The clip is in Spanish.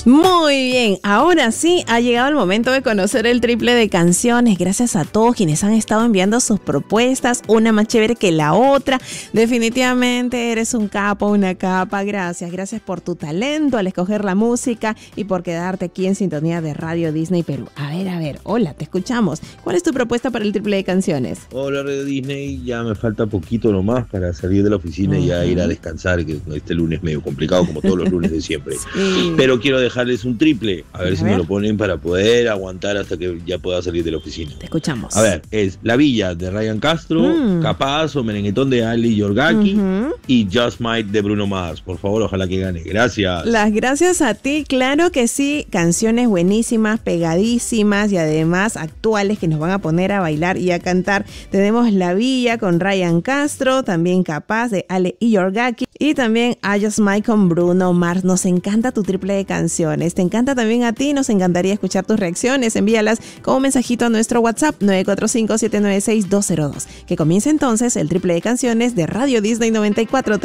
Muy bien, ahora sí ha llegado el momento de conocer el triple de canciones. Gracias a todos quienes han estado enviando sus propuestas, una más chévere que la otra. Definitivamente eres un capo, una capa. Gracias por tu talento al escoger la música y por quedarte aquí en sintonía de Radio Disney Perú. A ver, hola, te escuchamos. ¿Cuál es tu propuesta para el triple de canciones? Hola Radio Disney, ya me falta poquito nomás para salir de la oficina y ya ir a descansar, que este lunes es medio complicado como todos los lunes de siempre. Sí. Pero quiero dejarles un triple, a ver si me lo ponen para poder aguantar hasta que ya pueda salir de la oficina. Te escuchamos. A ver, es La Villa de Ryan Castro, Capaz o Merenguetón de Ali Yorgaki y Just Might de Bruno Mars. Por favor, ojalá que gane. Gracias. Las gracias a ti, claro que sí. Canciones buenísimas, pegadísimas y además actuales que nos van a poner a bailar y a cantar. Tenemos La Villa con Ryan Castro, también Capaz de Ale y Yorgaki y también I Just Might con Bruno Mars. Nos encanta tu triple de canciones. Te encanta también a ti, nos encantaría escuchar tus reacciones. Envíalas como mensajito a nuestro WhatsApp 945-796-202. Que comience entonces el triple de canciones de Radio Disney 94.3.